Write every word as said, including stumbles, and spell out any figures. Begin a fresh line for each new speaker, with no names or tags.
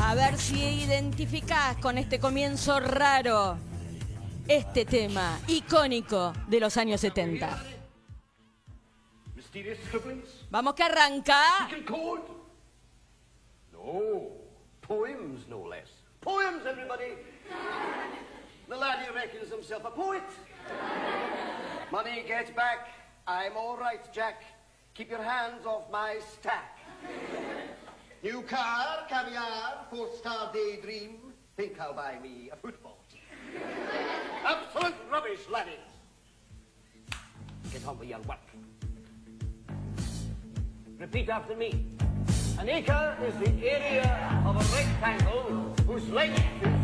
A ver si identificás con este comienzo raro este tema icónico de los años setenta. Vamos que arranca.
No, poems no less. Poems, everybody. The laddie reckons himself a poet. Money gets back. I'm all right, Jack. Keep your hands off my stack. New car, caviar, four-star daydream. Think I'll buy me a football team. Absolute rubbish, laddies. Get on with your work. Repeat after me. An acre is the area of a rectangle whose length is